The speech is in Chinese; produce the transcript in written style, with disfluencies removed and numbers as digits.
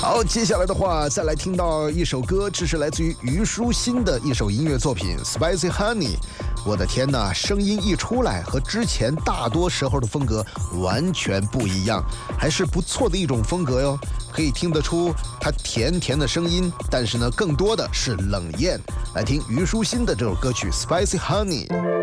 好，接下来的话，再来听到一首歌，这是来自于虞书欣的一首音乐作品《Spicy Honey》。我的天哪，声音一出来，和之前大多时候的风格完全不一样，还是不错的一种风格哟。可以听得出它甜甜的声音，但是呢，更多的是冷艳。来听虞书欣的这首歌曲《Spicy Honey》。